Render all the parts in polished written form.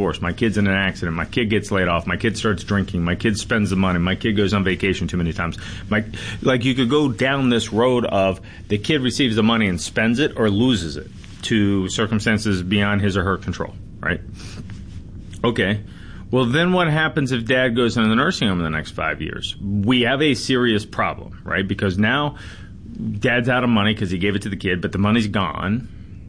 divorce, my kid's in an accident, my kid gets laid off, my kid starts drinking, my kid spends the money, my kid goes on vacation too many times. Like you could go down this road of the kid receives the money and spends it or loses it to circumstances beyond his or her control, right? Okay. Well, then what happens if dad goes into the nursing home in the next 5 years? We have a serious problem, right? Because now dad's out of money because he gave it to the kid, but the money's gone.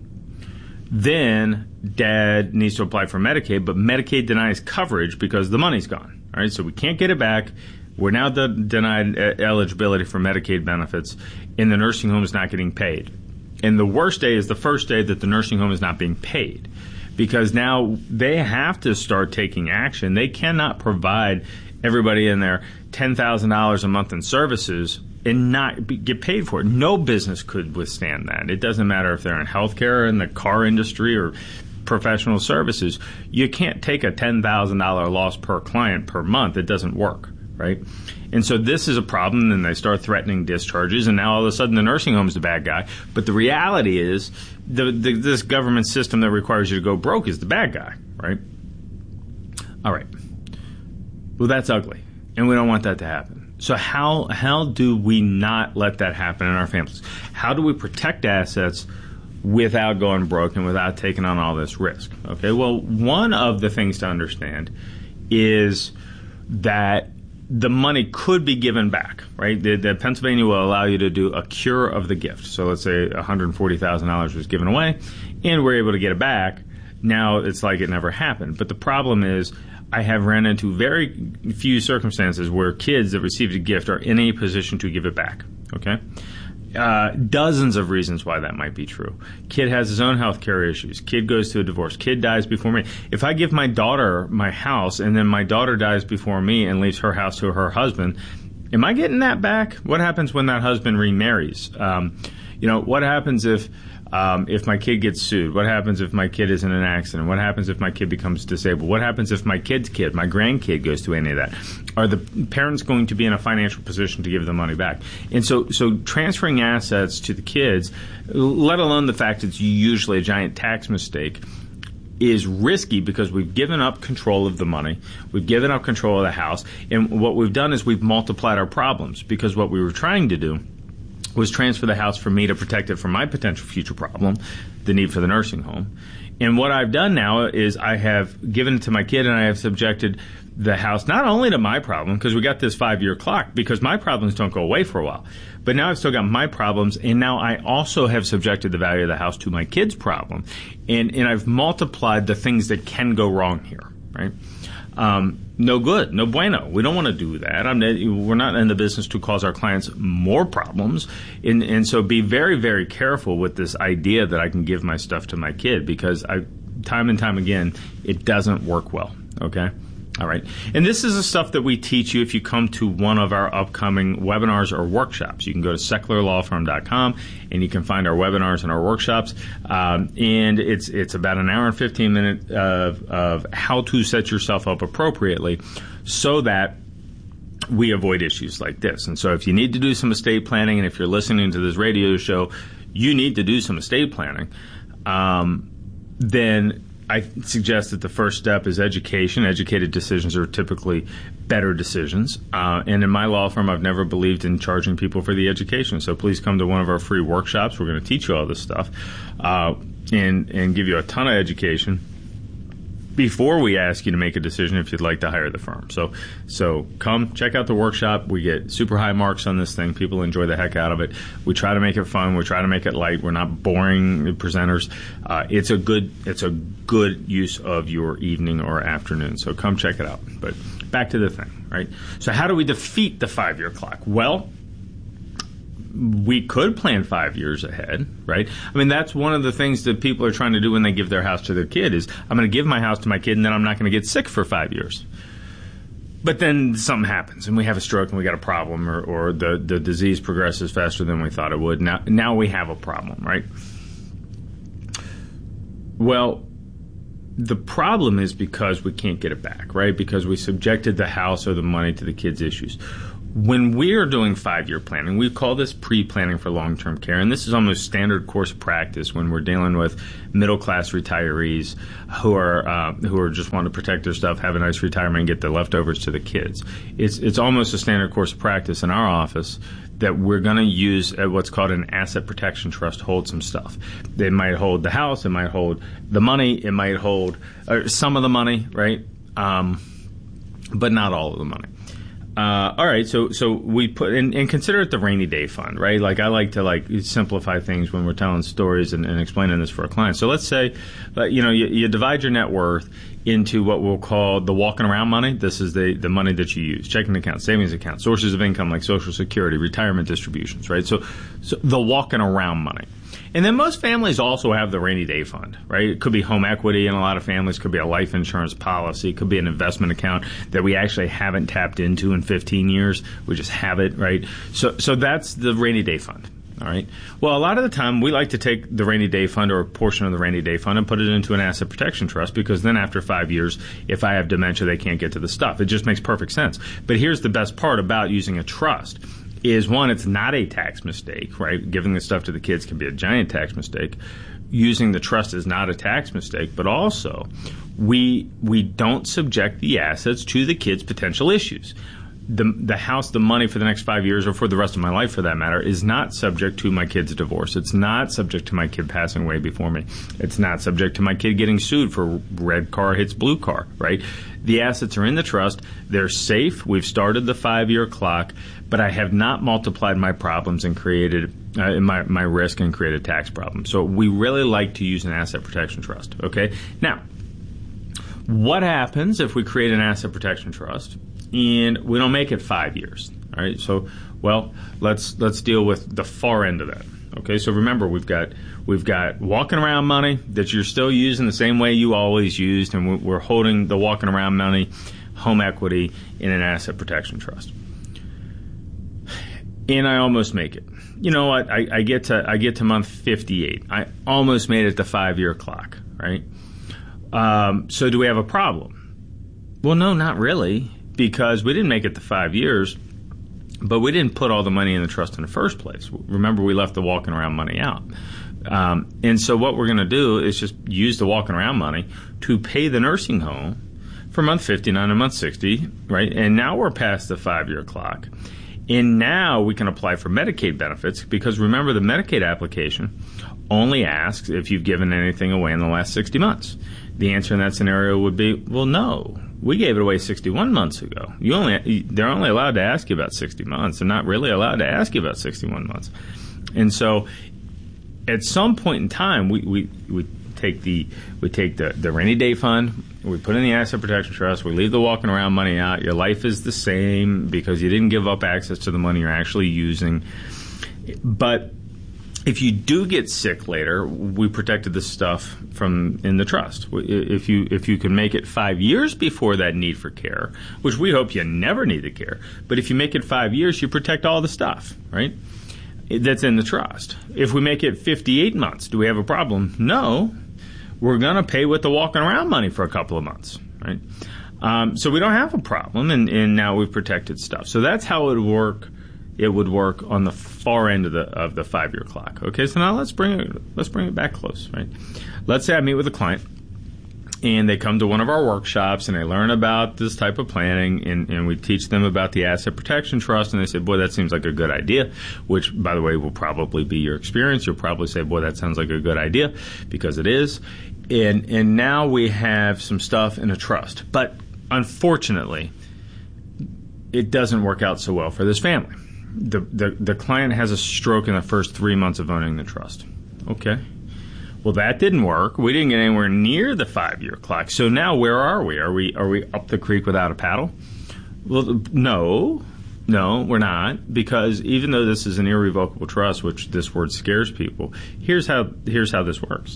Then dad needs to apply for Medicaid, but Medicaid denies coverage because the money's gone. All right, so we can't get it back. We're now denied eligibility for Medicaid benefits, and the nursing home is not getting paid. And the worst day is the first day that the nursing home is not being paid, because now they have to start taking action. They cannot provide everybody in there $10,000 a month in services and not get paid for it. No business could withstand that. It doesn't matter if they're in healthcare, in the car industry, or professional services. You can't take a $10,000 loss per client per month. It doesn't work, right? And so this is a problem, and they start threatening discharges, and now all of a sudden the nursing home is the bad guy. But the reality is this government system that requires you to go broke is the bad guy, right? All right. Well, that's ugly, and we don't want that to happen. So how do we not let that happen in our families? How do we protect assets without going broke and without taking on all this risk? Okay, well, one of the things to understand is that the money could be given back, right? The Pennsylvania will allow you to do a cure of the gift. So let's say $140,000 was given away, and we're able to get it back. Now it's like it never happened. But the problem is, I have ran into very few circumstances where kids that received a gift are in a position to give it back, okay? Dozens of reasons why that might be true. Kid has his own health care issues. Kid goes to a divorce. Kid dies before me. If I give my daughter my house and then my daughter dies before me and leaves her house to her husband, am I getting that back? What happens when that husband remarries? What happens if my kid gets sued? What happens if my kid is in an accident? What happens if my kid becomes disabled? What happens if my kid's kid, my grandkid, goes through any of that? Are the parents going to be in a financial position to give the money back? And so transferring assets to the kids, let alone the fact it's usually a giant tax mistake, is risky because we've given up control of the money. We've given up control of the house. And what we've done is we've multiplied our problems, because what we were trying to do was transfer the house for me to protect it from my potential future problem, the need for the nursing home. And what I've done now is I have given it to my kid, and I have subjected the house not only to my problem, because we got this 5-year clock, because my problems don't go away for a while, but now I've still got my problems, and now I also have subjected the value of the house to my kid's problem. And I've multiplied the things that can go wrong here, right? No good, no bueno. We don't want to do that. We're not in the business to cause our clients more problems. And so be very, very careful with this idea that I can give my stuff to my kid, because time and time again, it doesn't work well, okay? All right. And this is the stuff that we teach you if you come to one of our upcoming webinars or workshops. You can go to secularlawfirm.com, and you can find our webinars and our workshops. And it's about an hour and 15 minutes of how to set yourself up appropriately so that we avoid issues like this. And so if you need to do some estate planning, and if you're listening to this radio show, you need to do some estate planning, then I suggest that the first step is education. Educated decisions are typically better decisions. And in my law firm, I've never believed in charging people for the education. So please come to one of our free workshops. We're going to teach you all this stuff and give you a ton of education before we ask you to make a decision if you'd like to hire the firm. So come check out the workshop. We get super high marks on this thing. People enjoy the heck out of it. We try to make it fun. We try to make it light. We're not boring presenters. It's a good use of your evening or afternoon. So come check it out. But back to the thing, right? So how do we defeat the 5-year clock? Well, we could plan 5 years ahead, right? I mean, that's one of the things that people are trying to do when they give their house to their kid is, I'm going to give my house to my kid, and then I'm not going to get sick for 5 years. But then something happens, and we have a stroke, and we got a problem, or the disease progresses faster than we thought it would. Now we have a problem, right? Well, the problem is because we can't get it back, right? Because we subjected the house or the money to the kid's issues. When we're doing 5-year planning, we call this pre-planning for long-term care, and this is almost standard course practice when we're dealing with middle-class retirees who are just want to protect their stuff, have a nice retirement, and get the leftovers to the kids. It's almost a standard course of practice in our office that we're going to use what's called an asset protection trust to hold some stuff. They might hold the house, it might hold the money, it might hold some of the money, right? But not all of the money. All right, so we put and consider it the rainy day fund, right? Like I like to simplify things when we're telling stories and explaining this for our clients. So let's say, you divide your net worth into what we'll call the walking around money. This is the money that you use: checking account, savings account, sources of income like Social Security, retirement distributions, right? So the walking around money. And then most families also have the rainy day fund, right? It could be home equity in a lot of families, could be a life insurance policy, could be an investment account that we actually haven't tapped into in 15 years. We just have it, right? So that's the rainy day fund, all right? Well, a lot of the time we like to take the rainy day fund or a portion of the rainy day fund and put it into an asset protection trust, because then after 5 years, if I have dementia, they can't get to the stuff. It just makes perfect sense. But here's the best part about using a trust. Is one, it's not a tax mistake, right? Giving the stuff to the kids can be a giant tax mistake. Using the trust is not a tax mistake, but also we don't subject the assets to the kids' potential issues. The house, the money for the next 5 years, or for the rest of my life for that matter, is not subject to my kid's divorce. It's not subject to my kid passing away before me. It's not subject to my kid getting sued for red car hits blue car, right? The assets are in the trust. They're safe. We've started the 5-year clock, but I have not multiplied my problems and created my risk and created tax problems. So we really like to use an asset protection trust, okay? Now, what happens if we create an asset protection trust and we don't make it 5 years? All right, so let's deal with the far end of that. Okay, so remember we've got walking around money that you're still using the same way you always used, and we're holding the walking around money, home equity, in an asset protection trust. And I almost make it. You know what? I get to month 58. I almost made it the 5-year clock, right? So do we have a problem? Well, no, not really, because we didn't make it to 5 years, but we didn't put all the money in the trust in the first place. Remember, we left the walking around money out. And so what we're going to do is just use the walking around money to pay the nursing home for month 59 and month 60, right? And now we're past the 5-year clock. And now we can apply for Medicaid benefits, because remember, the Medicaid application only asks if you've given anything away in the last 60 months. The answer in that scenario would be, well, no. We gave it away 61 months ago. They're only allowed to ask you about 60 months. They're not really allowed to ask you about 61 months. And so at some point in time, we take the rainy day fund, we put in the asset protection trust, we leave the walking around money out. Your life is the same because you didn't give up access to the money you're actually using. But if you do get sick later, we protected the stuff from in the trust. If you can make it 5 years before that need for care, which we hope you never need the care, but if you make it 5 years, you protect all the stuff, right? That's in the trust. If we make it 58 months, do we have a problem? No. We're going to pay with the walking around money for a couple of months, right? So we don't have a problem, and now we've protected stuff. So that's how it would work. It would work on the far end of the 5-year clock. Okay, so now let's bring it back close, right? Let's say I meet with a client, and they come to one of our workshops, and they learn about this type of planning, and we teach them about the asset protection trust, and they say, boy, that seems like a good idea, which, by the way, will probably be your experience. You'll probably say, boy, that sounds like a good idea, because it is. And now we have some stuff in a trust. But unfortunately, it doesn't work out so well for this family. The client has a stroke in the first 3 months of owning the trust. Okay. Well, that didn't work. We didn't get anywhere near the 5-year clock. So now where are we? Are we up the creek without a paddle? Well, no, we're not, because even though this is an irrevocable trust, which this word scares people, here's how this works.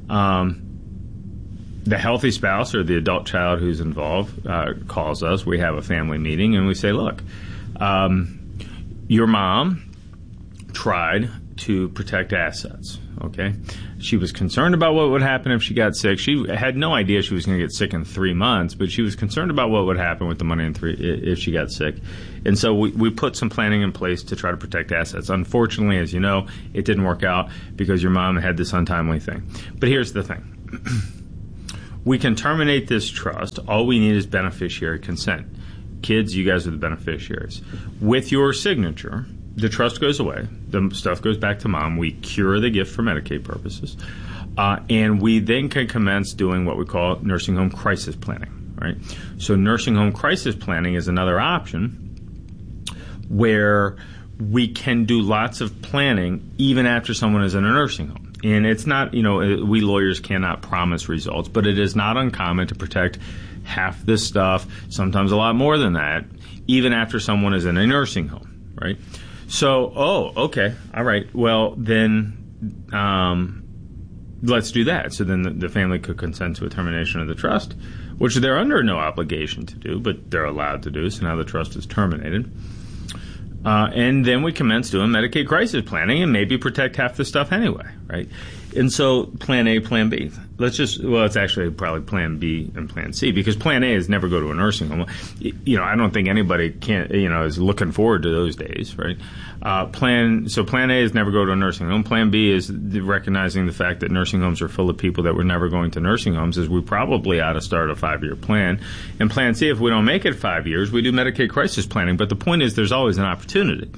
The healthy spouse or the adult child who's involved calls us. We have a family meeting, and we say, look, your mom tried to protect assets, okay? She was concerned about what would happen if she got sick. She had no idea she was going to get sick in 3 months, but she was concerned about what would happen with the money if she got sick. And so we put some planning in place to try to protect assets. Unfortunately, as you know, it didn't work out because your mom had this untimely thing. But here's the thing. We can terminate this trust. All we need is beneficiary consent. Kids, you guys are the beneficiaries. With your signature, the trust goes away. The stuff goes back to mom. We cure the gift for Medicaid purposes. And we then can commence doing what we call nursing home crisis planning, right? So nursing home crisis planning is another option where we can do lots of planning even after someone is in a nursing home. And it's not, we lawyers cannot promise results, but it is not uncommon to protect half this stuff, sometimes a lot more than that, even after someone is in a nursing home, right? So, okay, all right, well, then let's do that. So then the family could consent to a termination of the trust, which they're under no obligation to do, but they're allowed to do, so now the trust is terminated. And then we commence doing Medicaid crisis planning and maybe protect half the stuff anyway, right? And so plan A, plan B. It's actually probably plan B and plan C, because plan A is never go to a nursing home. I don't think anybody is looking forward to those days, right? Plan A is never go to a nursing home. Plan B is recognizing the fact that nursing homes are full of people that were never going to nursing homes, is we probably ought to start a 5-year plan. And plan C, if we don't make it 5 years, we do Medicaid crisis planning. But the point is there's always an opportunity.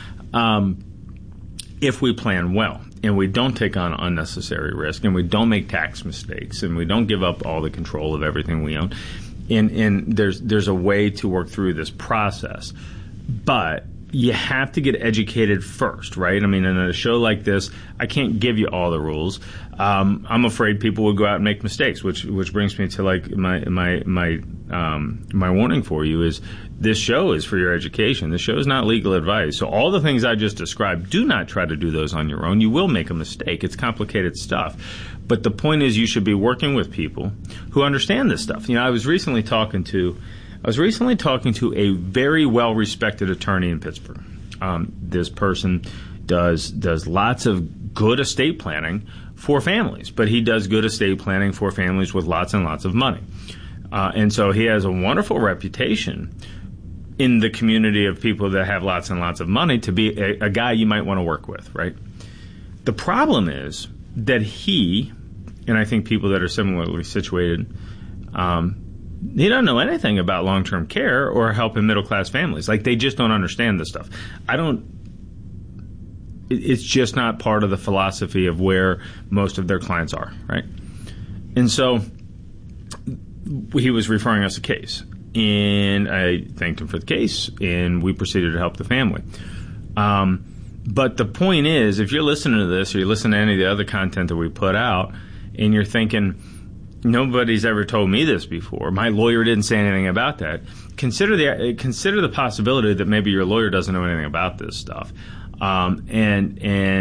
If we plan well, and we don't take on unnecessary risk, and we don't make tax mistakes, and we don't give up all the control of everything we own, and there's a way to work through this process. But you have to get educated first, right? I mean, in a show like this, I can't give you all the rules. I'm afraid people will go out and make mistakes, which brings me to like my warning for you is this show is for your education. This show is not legal advice. So all the things I just described, do not try to do those on your own. You will make a mistake. It's complicated stuff. But the point is you should be working with people who understand this stuff. I was recently talking to a very well-respected attorney in Pittsburgh. This person does lots of good estate planning for families, but he does good estate planning for families with lots and lots of money. And so he has a wonderful reputation in the community of people that have lots and lots of money to be a guy you might want to work with, right? The problem is that he, and I think people that are similarly situated, they don't know anything about long-term care or helping middle-class families. Like, they just don't understand this stuff. It's just not part of the philosophy of where most of their clients are, right? And so he was referring us a case, and I thanked him for the case, and we proceeded to help the family. But the point is, if you're listening to this or you're listening to any of the other content that we put out, and you're thinking, nobody's ever told me this before, my lawyer didn't say anything about that, consider the possibility that maybe your lawyer doesn't know anything about this stuff, and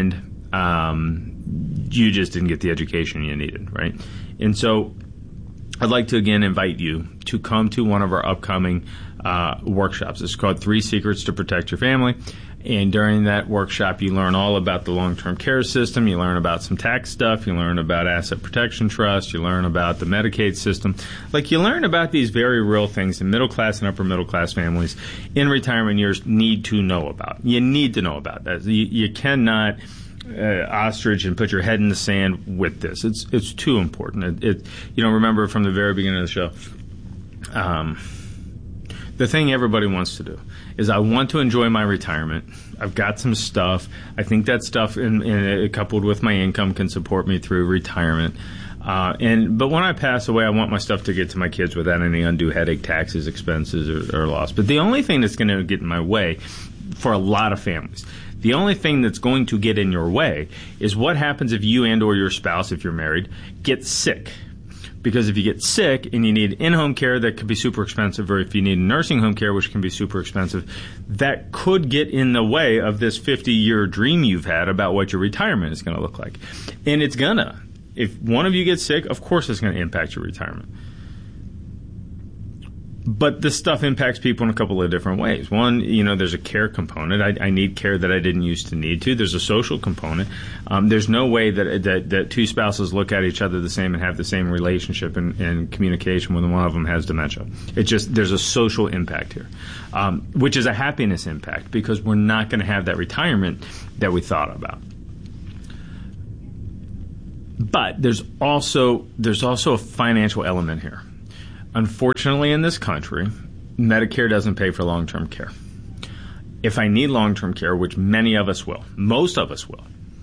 you just didn't get the education you needed, right? And so I'd like to again invite you to come to one of our upcoming workshops. It's called 3 Secrets to Protect Your Family. And during that workshop, you learn all about the long-term care system. You learn about some tax stuff. You learn about asset protection trust. You learn about the Medicaid system. Like, you learn about these very real things that middle-class and upper-middle-class families in retirement years need to know about. You need to know about that. You cannot ostrich and put your head in the sand with this. It's too important. Remember from the very beginning of the show, the thing everybody wants to do is, I want to enjoy my retirement. I've got some stuff. I think that stuff, coupled with my income, can support me through retirement. But when I pass away, I want my stuff to get to my kids without any undue headache, taxes, expenses, or loss. But the only thing that's going to get in my way for a lot of families, the only thing that's going to get in your way is what happens if you and or your spouse, if you're married, get sick. Because if you get sick and you need in-home care, that could be super expensive, or if you need nursing home care, which can be super expensive, that could get in the way of this 50-year dream you've had about what your retirement is going to look like. And it's going to. If one of you gets sick, of course it's going to impact your retirement. But this stuff impacts people in a couple of different ways. One, there's a care component. I need care that I didn't used to need to. There's a social component. There's no way that two spouses look at each other the same and have the same relationship and communication when one of them has dementia. There's a social impact here, which is a happiness impact, because we're not going to have that retirement that we thought about. But there's also a financial element here. Unfortunately, in this country, Medicare doesn't pay for long-term care. If I need long-term care, which many of us will, most of us will,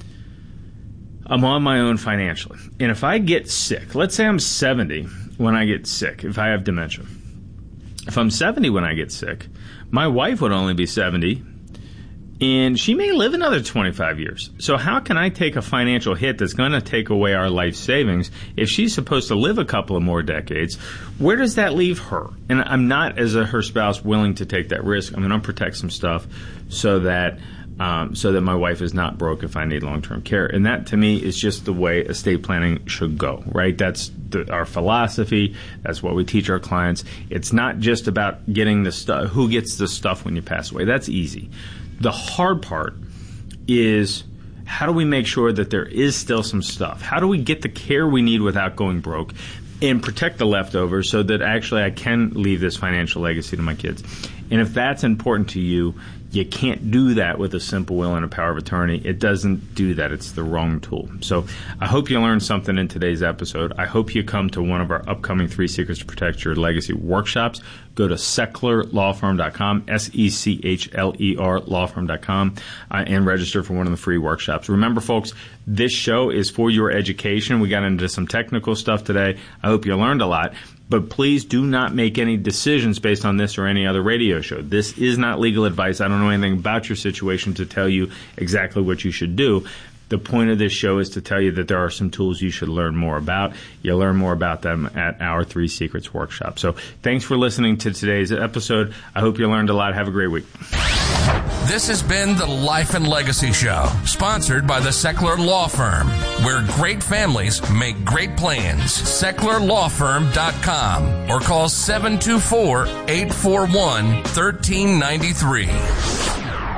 I'm on my own financially. And if I get sick, let's say I'm 70 when I get sick, if I have dementia. If I'm 70 when I get sick, my wife would only be 70, and she may live another 25 years. So how can I take a financial hit that's going to take away our life savings if she's supposed to live a couple of more decades? Where does that leave her? And I'm not, as her spouse, willing to take that risk. I'm going to protect some stuff so that my wife is not broke if I need long-term care. And that, to me, is just the way estate planning should go, right? That's our philosophy. That's what we teach our clients. It's not just about getting the stuff, who gets the stuff when you pass away. That's easy. The hard part is, how do we make sure that there is still some stuff? How do we get the care we need without going broke and protect the leftovers so that actually I can leave this financial legacy to my kids? And if that's important to you, you can't do that with a simple will and a power of attorney. It doesn't do that. It's the wrong tool. So I hope you learned something in today's episode. I hope you come to one of our upcoming 3 Secrets to Protect Your Legacy workshops. Go to SECHLERLawFirm.com, SECHLER lawfirm.com, and register for one of the free workshops. Remember, folks, this show is for your education. We got into some technical stuff today. I hope you learned a lot. But please do not make any decisions based on this or any other radio show. This is not legal advice. I don't know anything about your situation to tell you exactly what you should do. The point of this show is to tell you that there are some tools you should learn more about. You'll learn more about them at our 3 Secrets workshop. So thanks for listening to today's episode. I hope you learned a lot. Have a great week. This has been the Life and Legacy Show, sponsored by the Sechler Law Firm, where great families make great plans. SechlerLawFirm.com or call 724-841-1393.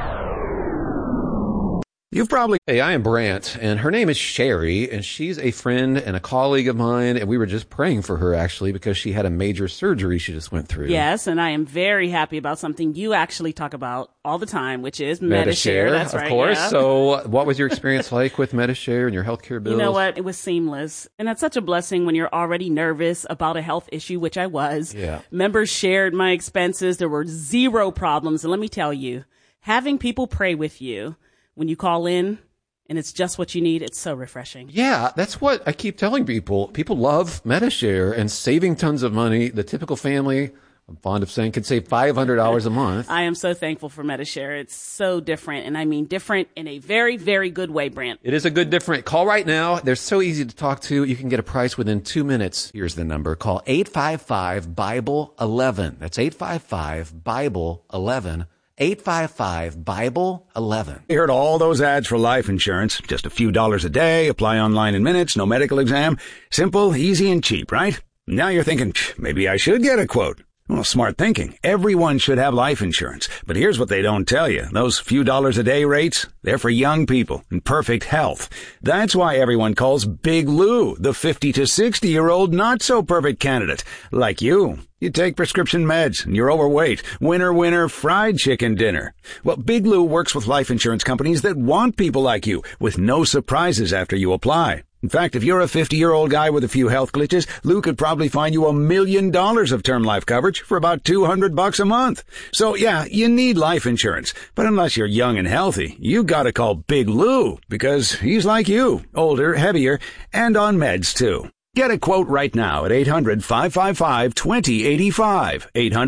Hey, I am Brant, and her name is Sherry, and she's a friend and a colleague of mine, and we were just praying for her, actually, because she had a major surgery she just went through. Yes, and I am very happy about something you actually talk about all the time, which is Medi-Share. That's right, of course. Yeah. So what was your experience like with Medi-Share and your healthcare bills? You know what? It was seamless, and that's such a blessing when you're already nervous about a health issue, which I was. Yeah. Members shared my expenses. There were zero problems, and let me tell you, having people pray with you when you call in and it's just what you need, it's so refreshing. Yeah, that's what I keep telling people. People love Medi-Share and saving tons of money. The typical family, I'm fond of saying, could save $500 a month. I am so thankful for Medi-Share. It's so different, and I mean different in a very, very good way, Brant. It is a good different. Call right now. They're so easy to talk to. You can get a price within 2 minutes. Here's the number. Call 855-BIBLE-11. That's 855-BIBLE-11. 855-BIBLE-11. You heard all those ads for life insurance. Just a few dollars a day, apply online in minutes, no medical exam. Simple, easy, and cheap, right? Now you're thinking, maybe I should get a quote. Well, smart thinking. Everyone should have life insurance. But here's what they don't tell you. Those few dollars a day rates, they're for young people in perfect health. That's why everyone calls Big Lou the 50 to 60-year-old not-so-perfect candidate, like you. You take prescription meds, and you're overweight. Winner, fried chicken dinner. Well, Big Lou works with life insurance companies that want people like you, with no surprises after you apply. In fact, if you're a 50-year-old guy with a few health glitches, Lou could probably find you $1 million of term life coverage for about $200 a month. So yeah, you need life insurance. But unless you're young and healthy, you gotta call Big Lou, because he's like you, older, heavier, and on meds too. Get a quote right now at 800-555-2085,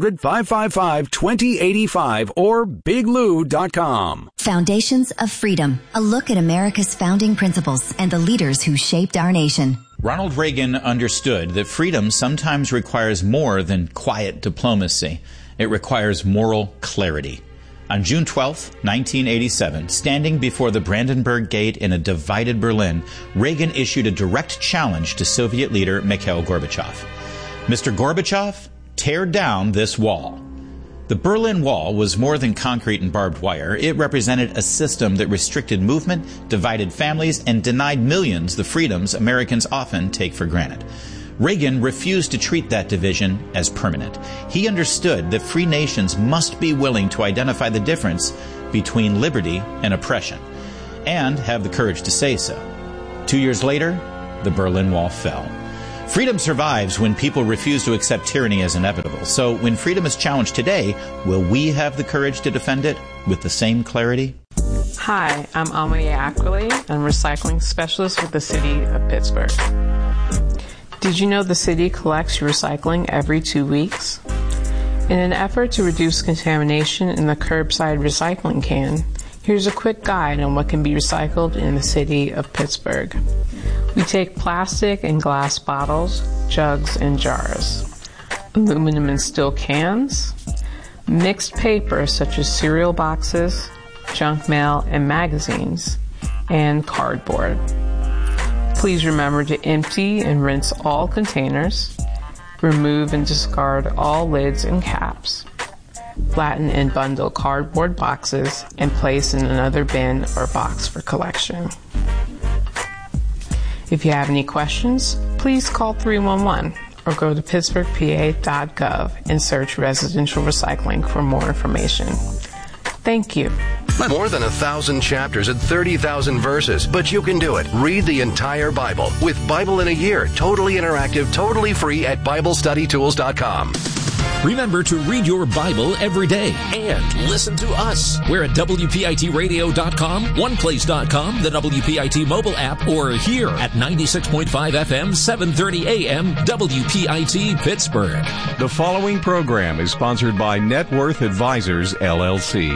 800-555-2085, or biglou.com. Foundations of Freedom, a look at America's founding principles and the leaders who shaped our nation. Ronald Reagan understood that freedom sometimes requires more than quiet diplomacy. It requires moral clarity. On June 12, 1987, standing before the Brandenburg Gate in a divided Berlin, Reagan issued a direct challenge to Soviet leader Mikhail Gorbachev. Mr. Gorbachev, tear down this wall. The Berlin Wall was more than concrete and barbed wire. It represented a system that restricted movement, divided families, and denied millions the freedoms Americans often take for granted. Reagan refused to treat that division as permanent. He understood that free nations must be willing to identify the difference between liberty and oppression, and have the courage to say so. 2 years later, the Berlin Wall fell. Freedom survives when people refuse to accept tyranny as inevitable. So when freedom is challenged today, will we have the courage to defend it with the same clarity? Hi, I'm Amelie Ackley. I'm a recycling specialist with the city of Pittsburgh. Did you know the city collects your recycling every 2 weeks? In an effort to reduce contamination in the curbside recycling can, here's a quick guide on what can be recycled in the city of Pittsburgh. We take plastic and glass bottles, jugs, and jars, aluminum and steel cans, mixed paper such as cereal boxes, junk mail, and magazines, and cardboard. Please remember to empty and rinse all containers, remove and discard all lids and caps, flatten and bundle cardboard boxes, and place in another bin or box for collection. If you have any questions, please call 311 or go to pittsburghpa.gov and search residential recycling for more information. Thank you. More than 1,000 chapters and 30,000 verses, but you can do it. Read the entire Bible with Bible in a Year, totally interactive, totally free at BibleStudyTools.com. Remember to read your Bible every day and listen to us. We're at WPITradio.com, OnePlace.com, the WPIT mobile app, or here at 96.5 FM, 730 AM, WPIT Pittsburgh. The following program is sponsored by Net Worth Advisors, LLC.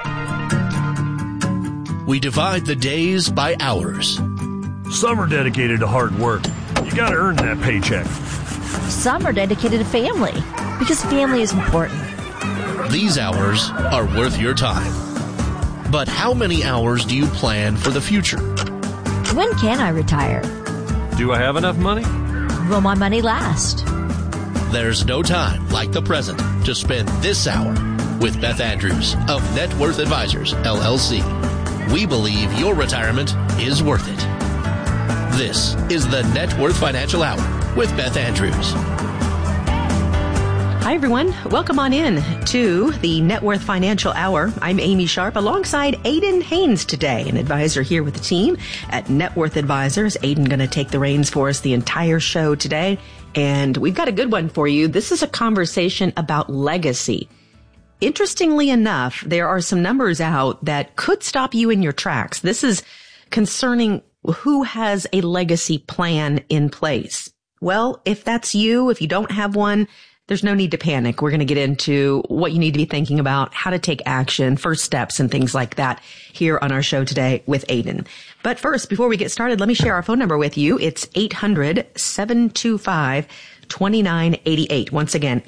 We divide the days by hours. Some are dedicated to hard work. You gotta earn that paycheck. Some are dedicated to family, because family is important. These hours are worth your time. But how many hours do you plan for the future? When can I retire? Do I have enough money? Will my money last? There's no time like the present to spend this hour with Beth Andrews of Net Worth Advisors, LLC. We believe your retirement is worth it. This is the Net Worth Financial Hour with Beth Andrews. Hi, everyone. Welcome on in to the Net Worth Financial Hour. I'm Amy Sharp alongside Aidan Haynes today, an advisor here with the team at Net Worth Advisors. Aidan going to take the reins for us the entire show today. And we've got a good one for you. This is a conversation about legacy. Interestingly enough, there are some numbers out that could stop you in your tracks. This is concerning who has a legacy plan in place. Well, if that's you, if you don't have one, there's no need to panic. We're going to get into what you need to be thinking about, how to take action, first steps, and things like that here on our show today with Aidan. But first, before we get started, let me share our phone number with you. It's 800-725-2988. Once again,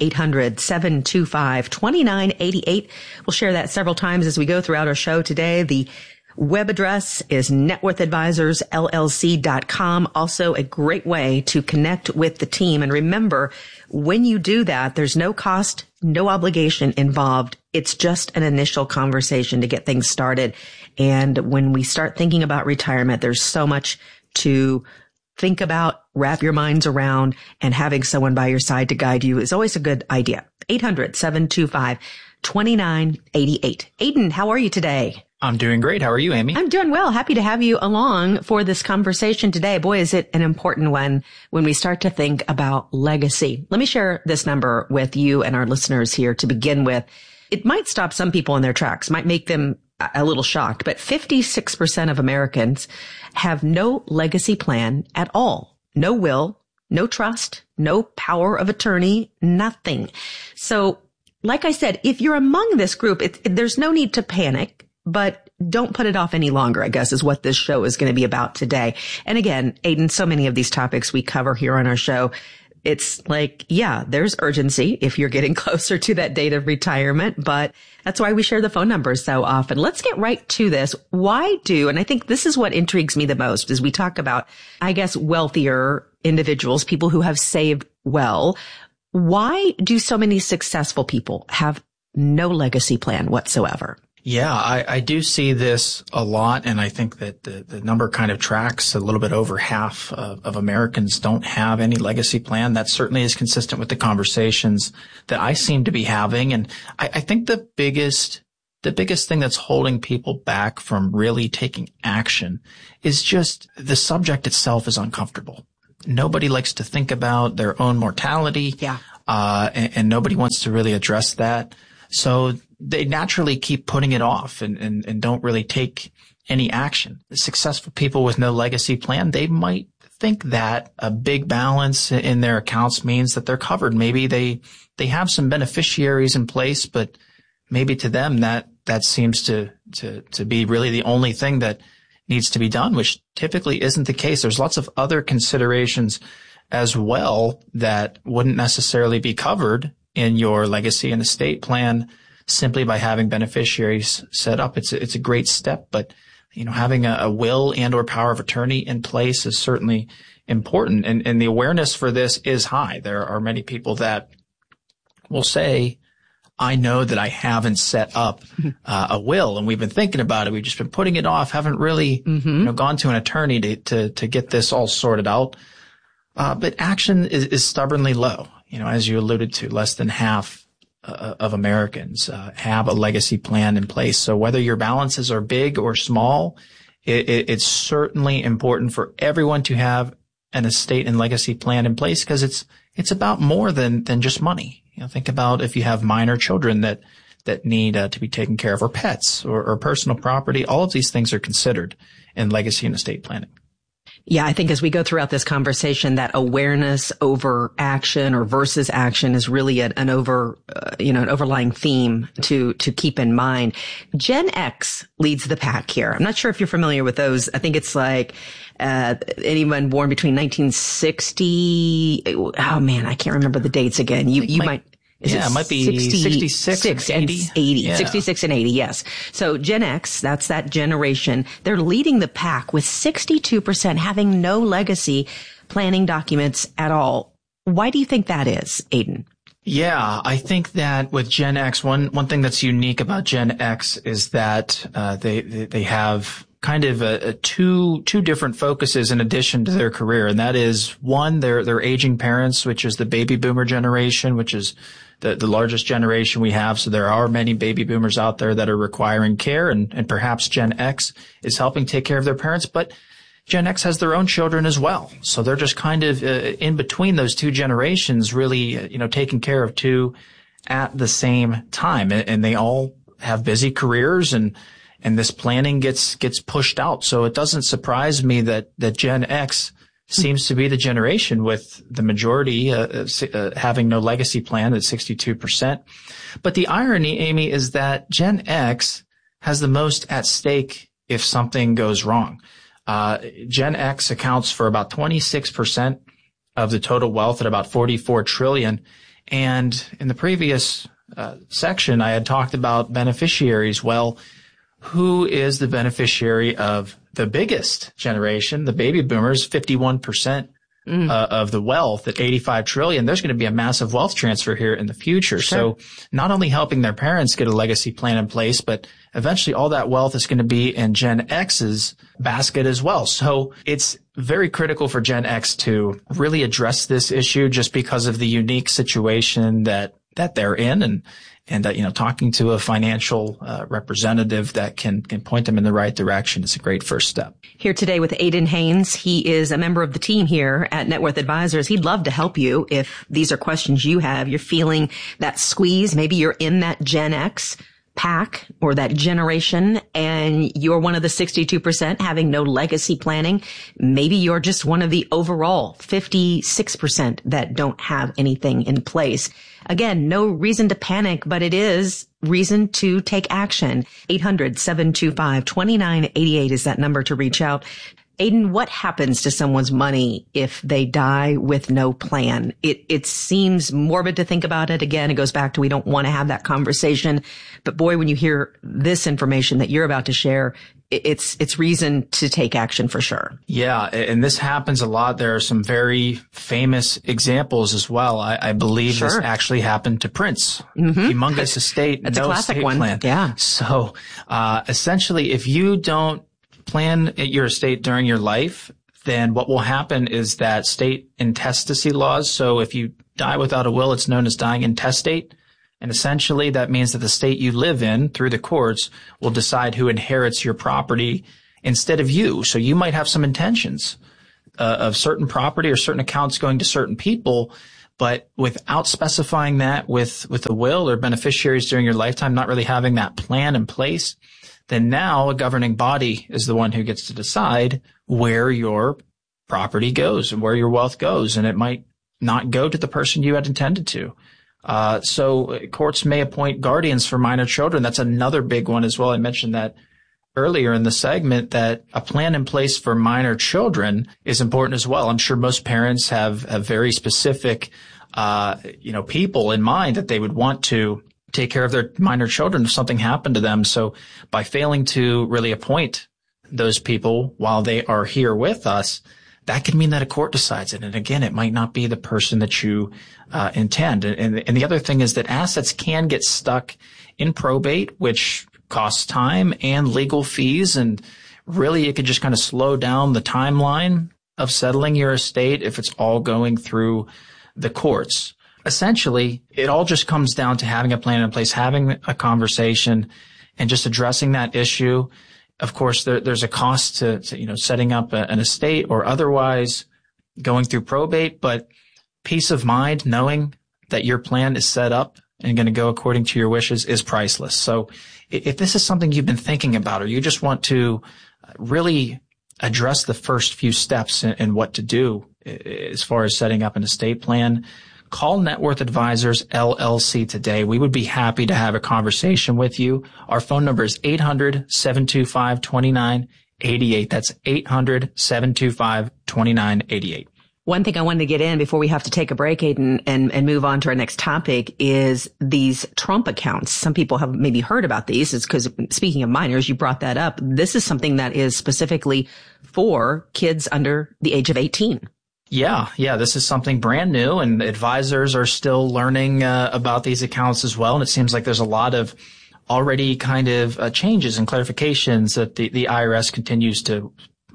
800-725-2988. We'll share that several times as we go throughout our show today. The web address is networthadvisorsllc.com. Also a great way to connect with the team. And remember, when you do that, there's no cost, no obligation involved. It's just an initial conversation to get things started. And when we start thinking about retirement, there's so much to think about, wrap your minds around, and having someone by your side to guide you is always a good idea. 800-725-2988. Aidan, how are you today? I'm doing great. How are you, Amy? I'm doing well. Happy to have you along for this conversation today. Boy, is it an important one when we start to think about legacy. Let me share this number with you and our listeners here to begin with. It might stop some people in their tracks, might make them a little shocked, but 56% of Americans have no legacy plan at all. No will, no trust, no power of attorney, nothing. So, like I said, if you're among this group, there's no need to panic. But don't put it off any longer, I guess, is what this show is going to be about today. And again, Aidan, so many of these topics we cover here on our show, it's like, yeah, there's urgency if you're getting closer to that date of retirement, but that's why we share the phone numbers so often. Let's get right to this. And I think this is what intrigues me the most as we talk about, I guess, wealthier individuals, people who have saved well. Why do so many successful people have no legacy plan whatsoever? Yeah, I do see this a lot, and I think that the number kind of tracks. A little bit over half of Americans don't have any legacy plan. That certainly is consistent with the conversations that I seem to be having. And I think the biggest thing that's holding people back from really taking action is just the subject itself is uncomfortable. Nobody likes to think about their own mortality. Yeah. And nobody wants to really address that. So they naturally keep putting it off and don't really take any action. The successful people with no legacy plan, they might think that a big balance in their accounts means that they're covered. Maybe they have some beneficiaries in place, but maybe to them that seems to be really the only thing that needs to be done, which typically isn't the case. There's lots of other considerations as well that wouldn't necessarily be covered in your legacy and estate plan simply by having beneficiaries set up. It's a great step, but having a will and or power of attorney in place is certainly important. And the awareness for this is high. There are many people that will say, I know that I haven't set up a will, and we've been thinking about it. We've just been putting it off, haven't really gone to an attorney to get this all sorted out. But action is stubbornly low. As you alluded to, less than half of Americans have a legacy plan in place. So whether your balances are big or small, it's certainly important for everyone to have an estate and legacy plan in place, because it's about more than just money. Think about if you have minor children that need to be taken care of, or pets or personal property. All of these things are considered in legacy and estate planning. Yeah, I think as we go throughout this conversation, that awareness over action or versus action is really an overlying theme to keep in mind. Gen X leads the pack here. I'm not sure if you're familiar with those. I think it's like anyone born between 1960. Oh man, I can't remember the dates again. You might. It might be 66 and 80. 80. Yeah. 66 and 80, yes. So Gen X, that's that generation. They're leading the pack with 62% having no legacy planning documents at all. Why do you think that is, Aidan? Yeah, I think that with Gen X, one thing that's unique about Gen X is that they have kind of two different focuses in addition to their career, and that is one, they're aging parents, which is the baby boomer generation, which is the largest generation we have. So there are many baby boomers out there that are requiring care, and perhaps Gen X is helping take care of their parents, but Gen X has their own children as well. So they're just kind of in between those two generations, really, taking care of two at the same time. And they all have busy careers, and this planning gets pushed out. So it doesn't surprise me that Gen X seems to be the generation with the majority having no legacy plan at 62%. But the irony, Amy, is that Gen X has the most at stake if something goes wrong. Gen X accounts for about 26% of the total wealth at about $44 trillion. And in the previous section, I had talked about beneficiaries. Well, who is the beneficiary of the biggest generation, the baby boomers, 51% of the wealth at $85 trillion? There's going to be a massive wealth transfer here in the future. Sure. So not only helping their parents get a legacy plan in place, but eventually all that wealth is going to be in Gen X's basket as well. So it's very critical for Gen X to really address this issue just because of the unique situation that they're in, and talking to a financial representative that can point them in the right direction is a great first step. Here today with Aidan Haynes. He is a member of the team here at Net Worth Advisors. He'd love to help you if these are questions you have. You're feeling that squeeze. Maybe you're in that Gen X pack or that generation, and you're one of the 62% having no legacy planning. Maybe you're just one of the overall 56% that don't have anything in place. Again, no reason to panic, but it is reason to take action. 800-725-2988 is that number to reach out. Aiden, what happens to someone's money if they die with no plan? It seems morbid to think about it. Again, it goes back to we don't want to have that conversation. But boy, when you hear this information that you're about to share, it's reason to take action for sure. Yeah, and this happens a lot. There are some very famous examples as well. I believe this actually happened to Prince. Humongous estate, That's no a classic estate one. plan. Yeah. So essentially, if you don't plan your estate during your life, then what will happen is that state intestacy laws. So if you die without a will, it's known as dying intestate. And essentially that means that the state you live in through the courts will decide who inherits your property instead of you. So you might have some intentions of certain property or certain accounts going to certain people, but without specifying that with a will or beneficiaries during your lifetime, not really having that plan in place, then now a governing body is the one who gets to decide where your property goes and where your wealth goes. And it might not go to the person you had intended to. So courts may appoint guardians for minor children. That's another big one as well. I mentioned that earlier in the segment, that a plan in place for minor children is important as well. I'm sure most parents have very specific, people in mind that they would want to take care of their minor children if something happened to them. So by failing to really appoint those people while they are here with us, that could mean that a court decides it. And again, it might not be the person that you intend. And the other thing is that assets can get stuck in probate, which costs time and legal fees. And really, it could just kind of slow down the timeline of settling your estate if it's all going through the courts. Essentially, it all just comes down to having a plan in place, having a conversation, and just addressing that issue. Of course, there's a cost to setting up an estate or otherwise going through probate, but peace of mind knowing that your plan is set up and going to go according to your wishes is priceless. So if this is something you've been thinking about, or you just want to really address the first few steps in what to do as far as setting up an estate plan, call Net Worth Advisors LLC today. We would be happy to have a conversation with you. Our phone number is 800-725-2988. That's 800-725-2988. One thing I wanted to get in before we have to take a break, Aiden, and move on to our next topic is these Trump accounts. Some people have maybe heard about these. It's because, speaking of minors, you brought that up. This is something that is specifically for kids under the age of 18. Yeah. This is something brand new, and advisors are still learning about these accounts as well. And it seems like there's a lot of already kind of changes and clarifications that the IRS continues to,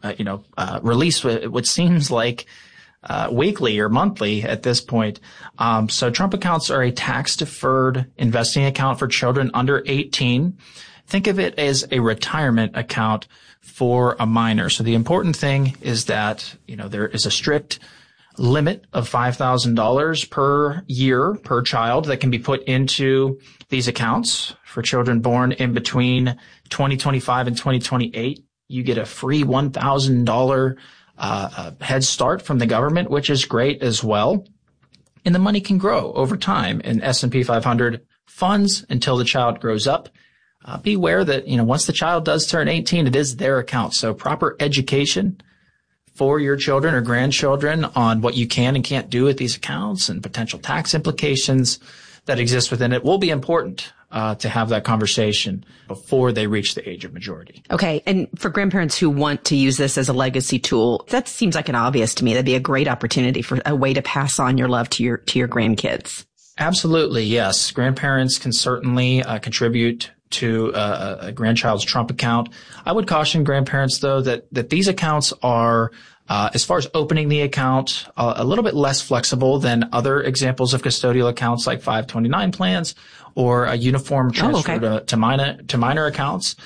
release what seems like weekly or monthly at this point. So Trump accounts are a tax-deferred investing account for children under 18. Think of it as a retirement account for a minor. So the important thing is that, there is a strict limit of $5,000 per year per child that can be put into these accounts. For children born in between 2025 and 2028, you get a free $1,000 head start from the government, which is great as well. And the money can grow over time in S&P 500 funds until the child grows up. Be aware that, once the child does turn 18, it is their account. So proper education for your children or grandchildren on what you can and can't do with these accounts and potential tax implications that exist within it will be important to have that conversation before they reach the age of majority. Okay. And for grandparents who want to use this as a legacy tool, that seems like an obvious to me. That'd be a great opportunity for a way to pass on your love to your grandkids. Absolutely. Yes. Grandparents can certainly contribute to a grandchild's Trump account. I would caution grandparents, though, that these accounts are, as far as opening the account, a little bit less flexible than other examples of custodial accounts like 529 plans or a uniform transfer to minor accounts.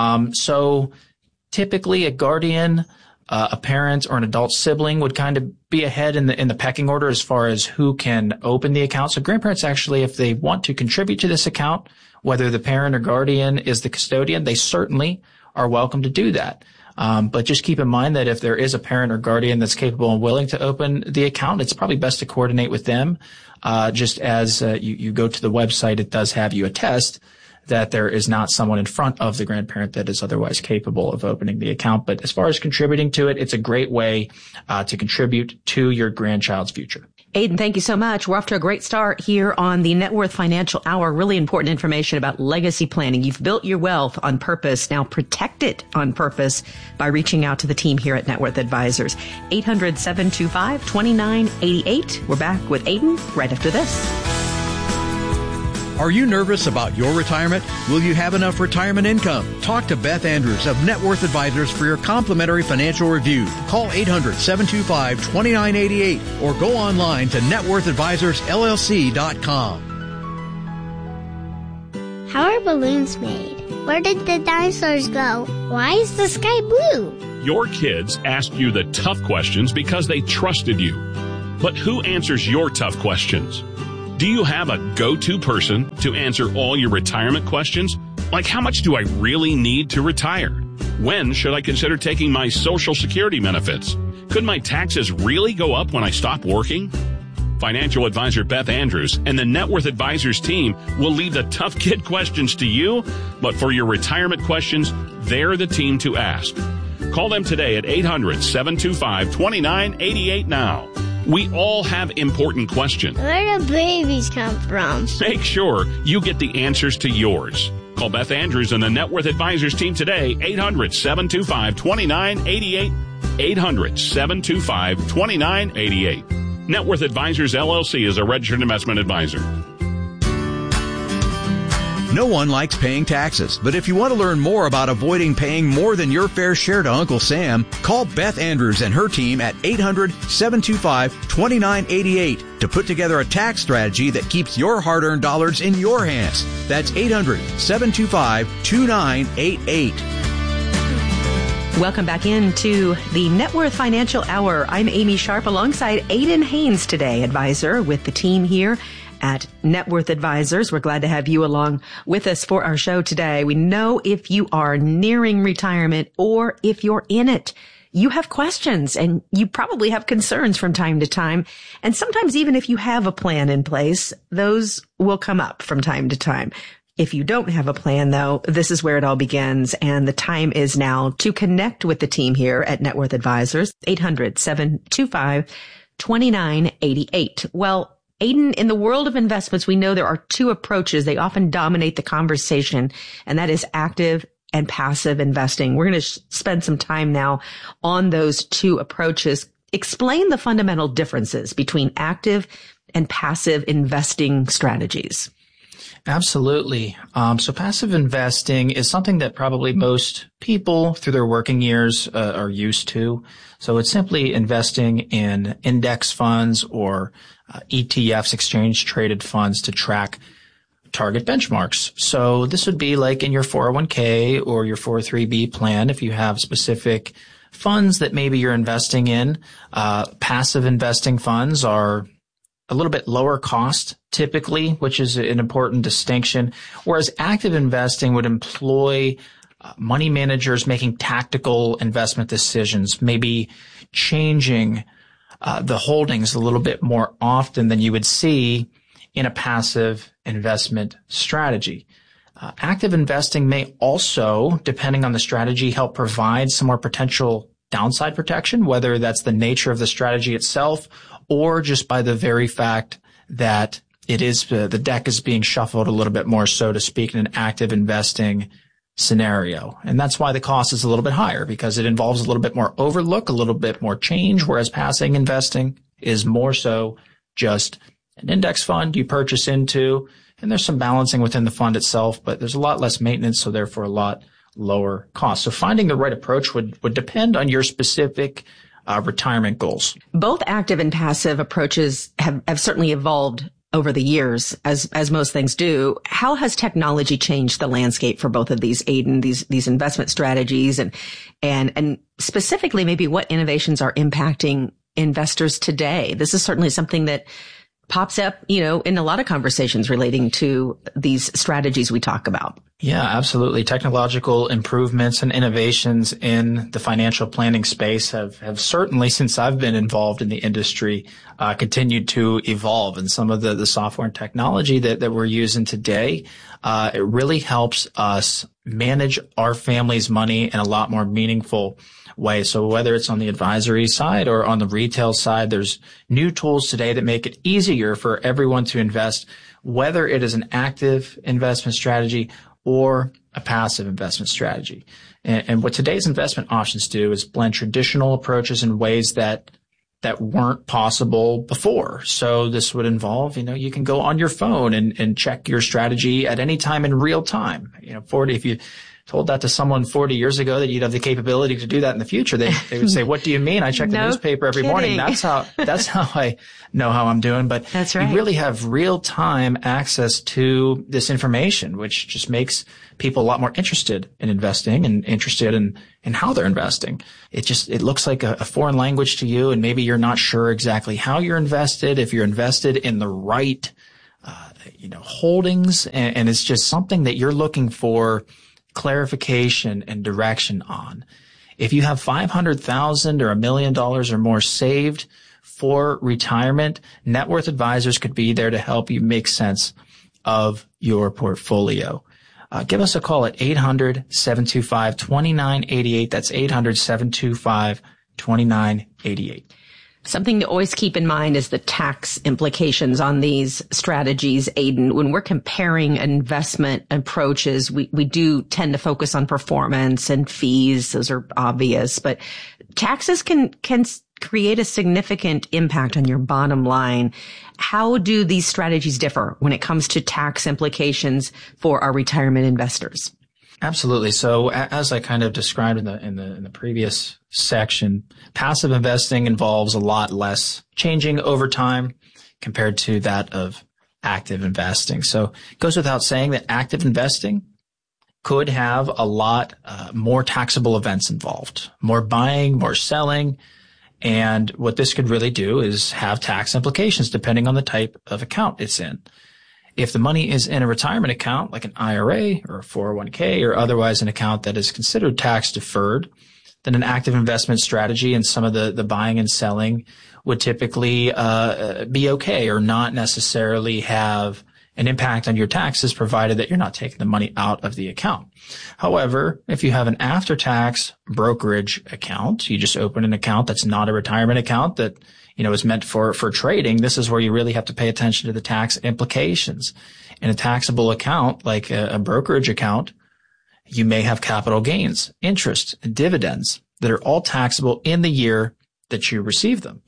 So typically a guardian, a parent, or an adult sibling would kind of be ahead in the pecking order as far as who can open the account. So grandparents actually, if they want to contribute to this account, whether the parent or guardian is the custodian, they certainly are welcome to do that. But just keep in mind that if there is a parent or guardian that's capable and willing to open the account, it's probably best to coordinate with them. Just as you go to the website, it does have you attest that there is not someone in front of the grandparent that is otherwise capable of opening the account. But as far as contributing to it, it's a great way to contribute to your grandchild's future. Aiden, thank you so much. We're off to a great start here on the Net Worth Financial Hour. Really important information about legacy planning. You've built your wealth on purpose. Now protect it on purpose by reaching out to the team here at Net Worth Advisors. 800-725-2988. We're back with Aiden right after this. Are you nervous about your retirement? Will you have enough retirement income? Talk to Beth Andrews of Net Worth Advisors for your complimentary financial review. Call 800-725-2988 or go online to networthadvisorsllc.com. How are balloons made? Where did the dinosaurs go? Why is the sky blue? Your kids asked you the tough questions because they trusted you. But who answers your tough questions? Do you have a go-to person to answer all your retirement questions? Like, how much do I really need to retire? When should I consider taking my Social Security benefits? Could my taxes really go up when I stop working? Financial advisor Beth Andrews and the Net Worth Advisors team will leave the tough kid questions to you, but for your retirement questions, they're the team to ask. Call them today at 800-725-2988 now. We all have important questions. Where do babies come from? Make sure you get the answers to yours. Call Beth Andrews and the Net Worth Advisors team today, 800-725-2988, 800-725-2988. Net Worth Advisors, LLC is a registered investment advisor. No one likes paying taxes, but if you want to learn more about avoiding paying more than your fair share to Uncle Sam, call Beth Andrews and her team at 800-725-2988 to put together a tax strategy that keeps your hard-earned dollars in your hands. That's 800-725-2988. Welcome back into the Net Worth Financial Hour. I'm Amy Sharp alongside Aiden Haynes today, advisor with the team here at Net Worth Advisors. We're glad to have you along with us for our show today. We know if you are nearing retirement or if you're in it, you have questions and you probably have concerns from time to time. And sometimes even if you have a plan in place, those will come up from time to time. If you don't have a plan, though, this is where it all begins. And the time is now to connect with the team here at Net Worth Advisors, 800-725-2988. Well, Aiden, in the world of investments, we know there are two approaches. They often dominate the conversation, and that is active and passive investing. We're going to spend some time now on those two approaches. Explain the fundamental differences between active and passive investing strategies. Absolutely. So passive investing is something that probably most people through their working years are used to. So it's simply investing in index funds or ETFs, exchange traded funds, to track target benchmarks. So this would be like in your 401k or your 403b plan. If you have specific funds that maybe you're investing in, passive investing funds are a little bit lower cost typically, which is an important distinction. Whereas active investing would employ money managers making tactical investment decisions, maybe changing the holdings a little bit more often than you would see in a passive investment strategy. Active investing may also, depending on the strategy, help provide some more potential downside protection, whether that's the nature of the strategy itself or just by the very fact that it is the deck is being shuffled a little bit more, so to speak, in an active investing scenario. And that's why the cost is a little bit higher, because it involves a little bit more overlook, a little bit more change, whereas passive investing is more so just an index fund you purchase into, and there's some balancing within the fund itself, but there's a lot less maintenance, so therefore a lot lower cost. So finding the right approach would depend on your specific retirement goals. Both active and passive approaches have certainly evolved over the years, as most things do. How has technology changed the landscape for both of these, Aiden, these investment strategies, and specifically maybe what innovations are impacting investors today? This is certainly something that pops up, in a lot of conversations relating to these strategies we talk about. Yeah, absolutely. Technological improvements and innovations in the financial planning space have certainly, since I've been involved in the industry, continued to evolve. And some of the software and technology that we're using today, it really helps us manage our family's money in a lot more meaningful way. So whether it's on the advisory side or on the retail side, there's new tools today that make it easier for everyone to invest, whether it is an active investment strategy or a passive investment strategy. And what today's investment options do is blend traditional approaches in ways that weren't possible before. So this would involve, you can go on your phone and check your strategy at any time in real time. If you told that to someone 40 years ago that you'd have the capability to do that in the future, they would say, "What do you mean? I check the newspaper every morning." That's how I know how I'm doing. But that's right. You really have real time access to this information, which just makes people a lot more interested in investing and interested in how they're investing. It looks like a foreign language to you, and maybe you're not sure exactly how you're invested, if you're invested in the right, holdings, and it's just something that you're looking for clarification and direction on. If you have $500,000 or $1 million or more saved for retirement, Net Worth Advisors could be there to help you make sense of your portfolio. Give us a call at 800-725-2988. That's 800-725-2988. Something to always keep in mind is the tax implications on these strategies, Aidan. When we're comparing investment approaches, we do tend to focus on performance and fees. Those are obvious, but taxes can create a significant impact on your bottom line. How do these strategies differ when it comes to tax implications for our retirement investors? Absolutely. So as I kind of described in the previous section, passive investing involves a lot less changing over time compared to that of active investing. So it goes without saying that active investing could have a lot more taxable events involved, more buying, more selling. And what this could really do is have tax implications depending on the type of account it's in. If the money is in a retirement account, like an IRA or a 401k or otherwise an account that is considered tax deferred, then an active investment strategy and some of the buying and selling would typically be okay or not necessarily have an impact on your taxes, provided that you're not taking the money out of the account. However, if you have an after-tax brokerage account, you just open an account that's not a retirement account that is meant for trading. This is where you really have to pay attention to the tax implications. In a taxable account, like a brokerage account, you may have capital gains, interest, and dividends that are all taxable in the year that you receive them.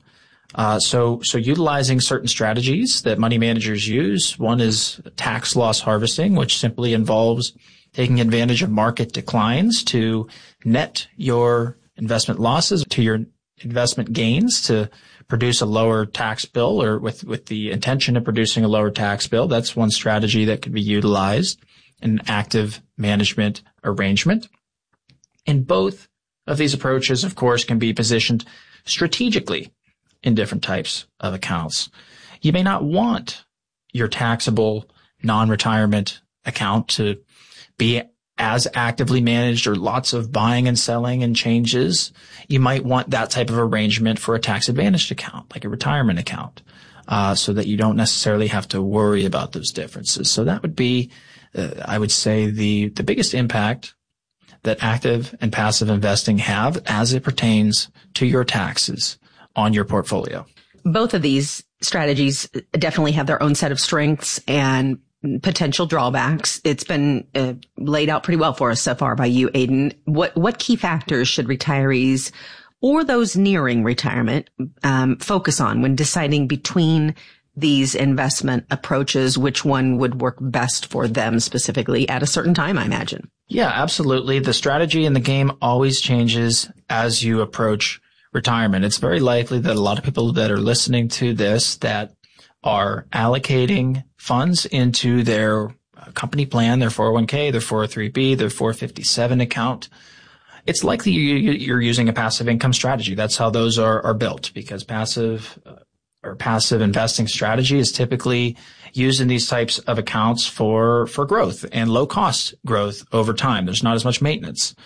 So utilizing certain strategies that money managers use, one is tax loss harvesting, which simply involves taking advantage of market declines to net your investment losses to your investment gains to produce a lower tax bill, or with the intention of producing a lower tax bill. That's one strategy that could be utilized in an active management arrangement. And both of these approaches, of course, can be positioned strategically in different types of accounts. You may not want your taxable non-retirement account to be as actively managed or lots of buying and selling and changes. You might want that type of arrangement for a tax-advantaged account, like a retirement account, so that you don't necessarily have to worry about those differences. So that would be, I would say, the biggest impact that active and passive investing have as it pertains to your taxes on your portfolio. Both of these strategies definitely have their own set of strengths and potential drawbacks. It's been laid out pretty well for us so far by you, Aidan. What key factors should retirees or those nearing retirement focus on when deciding between these investment approaches? Which one would work best for them specifically at a certain time, I imagine? Yeah, absolutely. The strategy in the game always changes as you approach retirement. It's very likely that a lot of people that are listening to this that are allocating funds into their company plan, their 401k, their 403b, their 457 account, it's likely you're using a passive income strategy. That's how those are built, because passive or passive investing strategy is typically used in these types of accounts for growth and low cost growth over time. There's not as much maintenance.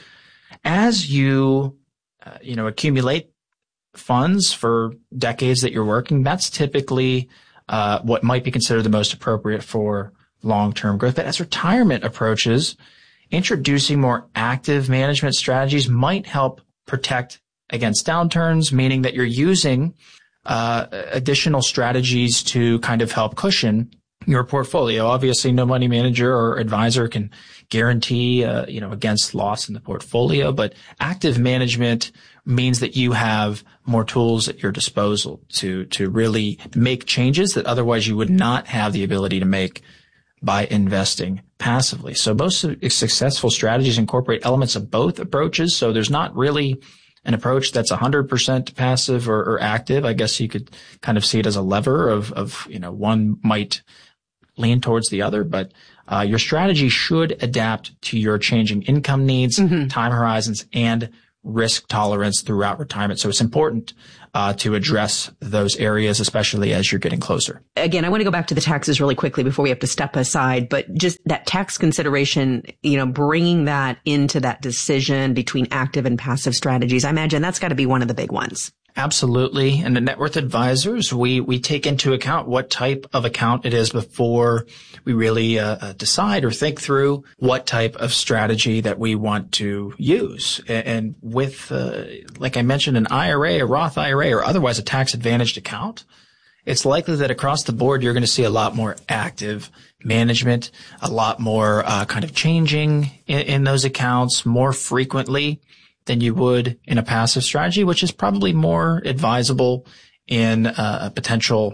As you, accumulate funds for decades that you're working, that's typically what might be considered the most appropriate for long-term growth. But as retirement approaches, introducing more active management strategies might help protect against downturns, meaning that you're using additional strategies to kind of help cushion your portfolio. Obviously, no money manager or advisor can guarantee, against loss in the portfolio, but active management means that you have more tools at your disposal to really make changes that otherwise you would not have the ability to make by investing passively. So most successful strategies incorporate elements of both approaches. So there's not really an approach that's 100% passive or active. I guess you could kind of see it as a lever of one might lean towards the other, but your strategy should adapt to your changing income needs, time horizons, and risk tolerance throughout retirement. So it's important to address those areas, especially as you're getting closer. Again, I want to go back to the taxes really quickly before we have to step aside, but just that tax consideration, bringing that into that decision between active and passive strategies, I imagine that's got to be one of the big ones. Absolutely. And the Net Worth Advisors, we take into account what type of account it is before we really decide or think through what type of strategy that we want to use. And with, like I mentioned, an IRA, a Roth IRA, or otherwise a tax-advantaged account, it's likely that across the board you're going to see a lot more active management, a lot more kind of changing in those accounts more frequently than you would in a passive strategy, which is probably more advisable in a potential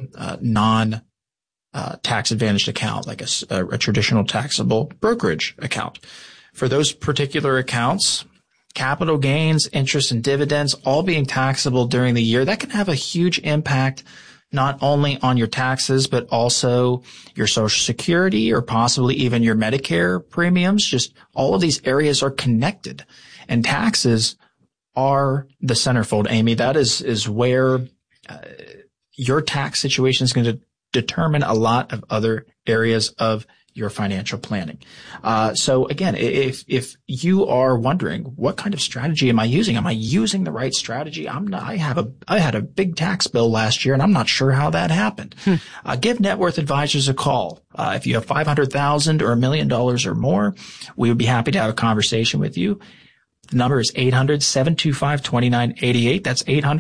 non-tax advantaged account, like a traditional taxable brokerage account. For those particular accounts, capital gains, interest, and dividends all being taxable during the year, that can have a huge impact not only on your taxes, but also your Social Security or possibly even your Medicare premiums. Just all of these areas are connected. And taxes are the centerfold, Amy. That is where your tax situation is going to determine a lot of other areas of your financial planning. So again, if you are wondering what kind of strategy am I using? Am I using the right strategy? I had a big tax bill last year and I'm not sure how that happened. Give Net Worth Advisors a call. If you have $500,000 or $1 million or more, we would be happy to have a conversation with you. The number is 800-725-2988. That's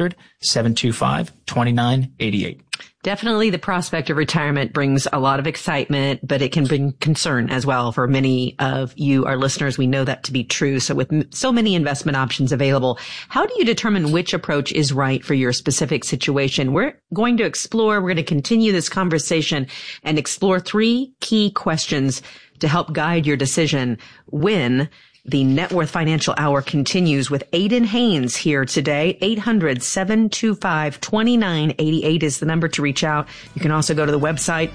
800-725-2988. Definitely the prospect of retirement brings a lot of excitement, but it can bring concern as well for many of you, our listeners. We know that to be true. So with so many investment options available, how do you determine which approach is right for your specific situation? We're going to continue this conversation and explore 3 key questions to help guide your decision when the Net Worth Financial Hour continues with Aidan Haynes here today. 800-725-2988 is the number to reach out. You can also go to the website,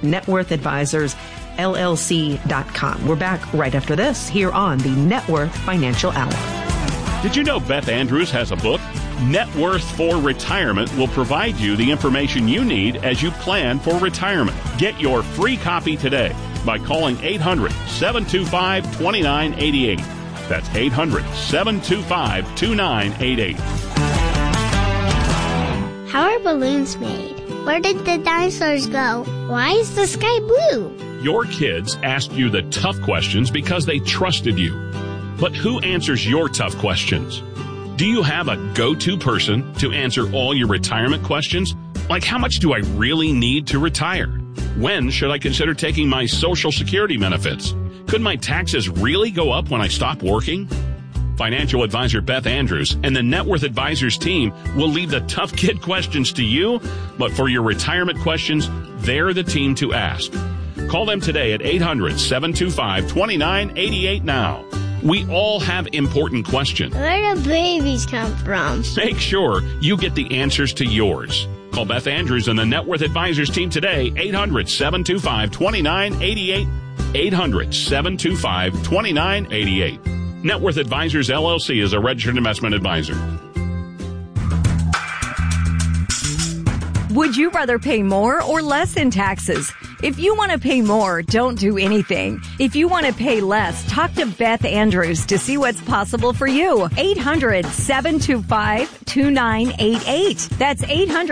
networthadvisorsllc.com. We're back right after this here on the Net Worth Financial Hour. Did you know Beth Andrews has a book? Net Worth for Retirement will provide you the information you need as you plan for retirement. Get your free copy today by calling 800-725-2988. That's 800-725-2988. How are balloons made? Where did the dinosaurs go? Why is the sky blue? Your kids asked you the tough questions because they trusted you. But who answers your tough questions? Do you have a go-to person to answer all your retirement questions? Like, how much do I really need to retire? When should I consider taking my Social Security benefits? Could my taxes really go up when I stop working? Financial advisor Beth Andrews and the Net Worth Advisors team will leave the tough kid questions to you, but for your retirement questions, they're the team to ask. Call them today at 800-725-2988 now. We all have important questions. Where do babies come from? Make sure you get the answers to yours. Call Beth Andrews and the Net Worth Advisors team today, 800-725-2988. 800-725-2988. Net Worth Advisors, LLC is a registered investment advisor. Would you rather pay more or less in taxes? If you want to pay more, don't do anything. If you want to pay less, talk to Beth Andrews to see what's possible for you. 800-725-2988. That's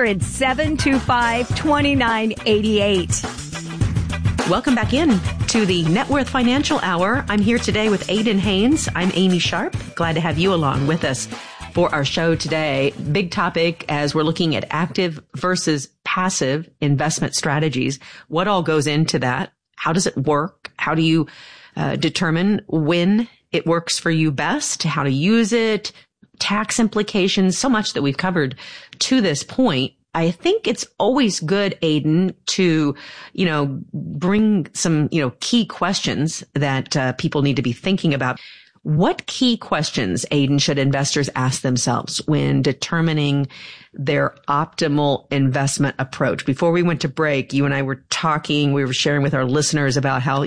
800-725-2988. Welcome back in to the Net Worth Financial Hour. I'm here today with Aidan Haynes. I'm Amy Sharp. Glad to have you along with us for our show today. Big topic as we're looking at active versus passive investment strategies. What all goes into that? How does it work? How do you determine when it works for you best? How to use it? Tax implications? So much that we've covered to this point. I think it's always good, Aidan, to, bring some, key questions that people need to be thinking about. What key questions, Aidan, should investors ask themselves when determining their optimal investment approach? Before we went to break, you and I were talking, we were sharing with our listeners about how,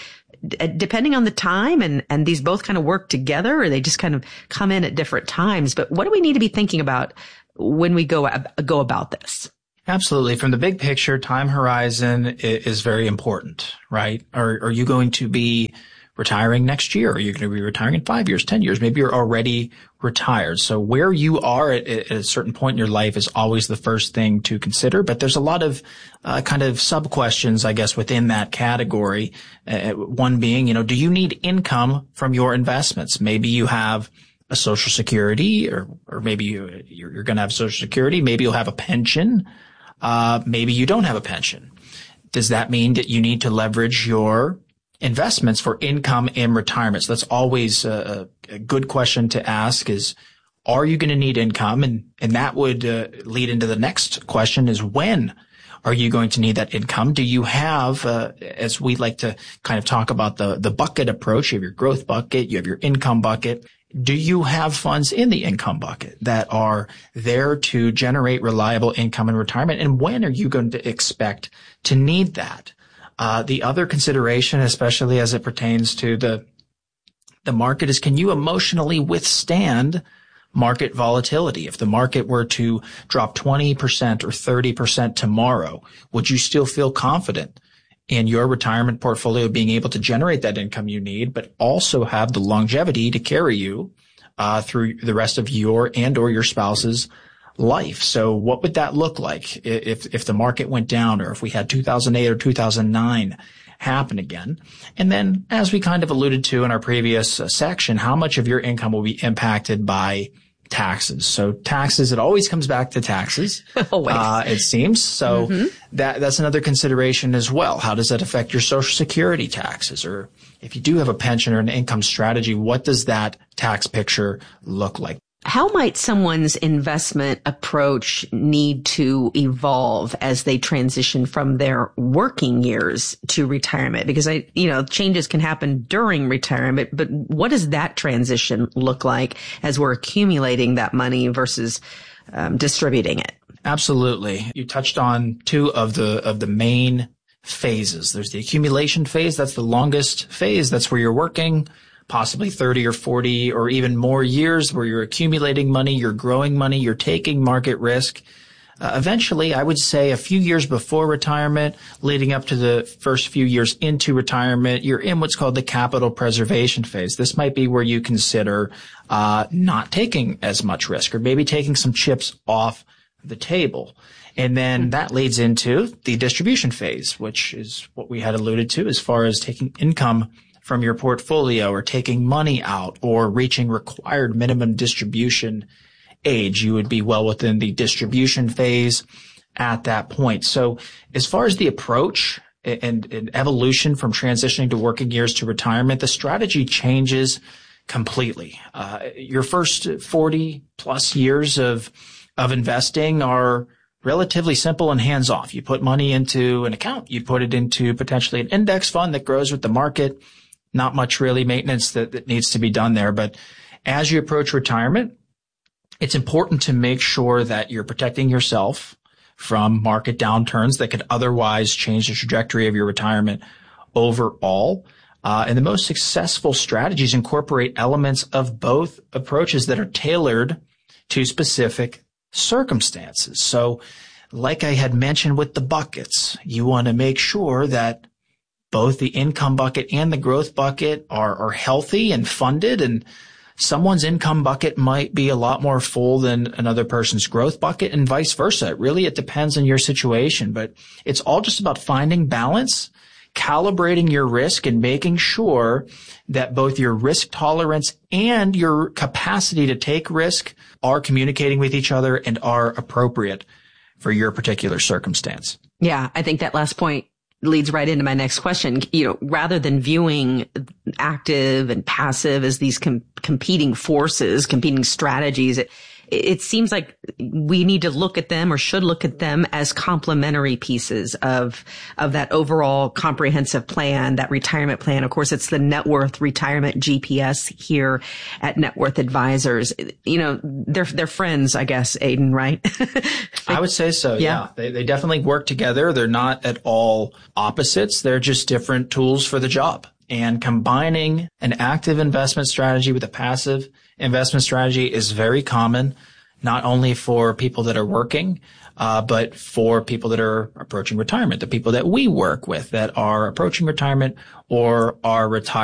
depending on the time and these both kind of work together, or they just kind of come in at different times. But what do we need to be thinking about when we go about this? Absolutely. From the big picture, time horizon is very important, right? Are you going to be retiring next year? Are you going to be retiring in 5 years, 10 years? Maybe you're already retired. So where you are at a certain point in your life is always the first thing to consider. But there's a lot of kind of sub questions, I guess, within that category. One being, do you need income from your investments? Maybe you have a Social Security, or maybe you're going to have Social Security. Maybe you'll have a pension. Maybe you don't have a pension. Does that mean that you need to leverage your investments for income in retirement? So that's always a good question to ask is, are you going to need income? And that would lead into the next question is, when are you going to need that income? Do you have, as we like to kind of talk about the bucket approach, you have your growth bucket, you have your income bucket. Do you have funds in the income bucket that are there to generate reliable income in retirement? And when are you going to expect to need that? The other consideration, especially as it pertains to the market, is, can you emotionally withstand market volatility? If the market were to drop 20% or 30% tomorrow, would you still feel confident in your retirement portfolio being able to generate that income you need, but also have the longevity to carry you through the rest of your and or your spouse's life? So what would that look like if the market went down, or if we had 2008 or 2009 happen again? And then, as we kind of alluded to in our previous section, how much of your income will be impacted by taxes? So taxes, it always comes back to taxes. It seems. So that's another consideration as well. How does that affect your Social Security taxes? Or if you do have a pension or an income strategy, what does that tax picture look like? How might someone's investment approach need to evolve as they transition from their working years to retirement? Because changes can happen during retirement, but what does that transition look like as we're accumulating that money versus distributing it? Absolutely. You touched on two of the main phases. There's the accumulation phase. That's the longest phase. That's where you're working possibly 30 or 40 or even more years, where you're accumulating money, you're growing money, you're taking market risk. Eventually, I would say a few years before retirement, leading up to the first few years into retirement, you're in what's called the capital preservation phase. This might be where you consider not taking as much risk, or maybe taking some chips off the table. And then that leads into the distribution phase, which is what we had alluded to as far as taking income from your portfolio, or taking money out, or reaching required minimum distribution age. You would be well within the distribution phase at that point. So as far as the approach and evolution from transitioning to working years to retirement, the strategy changes completely. Your first 40 plus years of investing are relatively simple and hands-off. You put money into an account. You put it into potentially an index fund that grows with the market. Not much really maintenance that needs to be done there. But as you approach retirement, it's important to make sure that you're protecting yourself from market downturns that could otherwise change the trajectory of your retirement overall. And the most successful strategies incorporate elements of both approaches that are tailored to specific circumstances. So like I had mentioned with the buckets, you want to make sure that both the income bucket and the growth bucket are healthy and funded, and someone's income bucket might be a lot more full than another person's growth bucket and vice versa. Really, it depends on your situation, but it's all just about finding balance, calibrating your risk, and making sure that both your risk tolerance and your capacity to take risk are communicating with each other and are appropriate for your particular circumstance. Yeah, I think that last point leads right into my next question. Rather than viewing active and passive as these competing forces, competing strategies, it seems like we need to look at them, or should look at them, as complementary pieces of that overall comprehensive plan, that retirement plan. Of course, it's the Net Worth Retirement GPS here at Net Worth Advisors. They're friends, I guess, Aidan, right? I would say so. Yeah. They definitely work together. They're not at all opposites. They're just different tools for the job. And combining an active investment strategy with a passive investment strategy is very common, not only for people that are working, but for people that are approaching retirement, the people that we work with that are approaching retirement or are retired.